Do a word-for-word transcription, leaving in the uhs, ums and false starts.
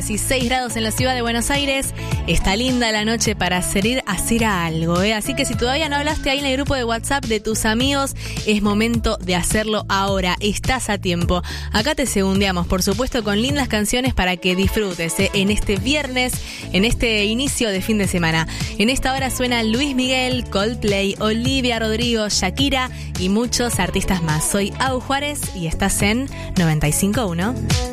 dieciséis grados en la ciudad de Buenos Aires. Está linda la noche para salir a hacer algo, ¿eh? Así que si todavía no hablaste ahí en el grupo de WhatsApp de tus amigos, es momento de hacerlo ahora. Estás a tiempo. Acá te segundeamos, por supuesto, con lindas canciones para que disfrutes, ¿eh? En este viernes, en este inicio de fin de semana. En esta hora suena Luis Miguel, Coldplay, Olivia Rodrigo, Shakira y muchos artistas más. Soy Au Juárez y estás en noventa y cinco punto uno.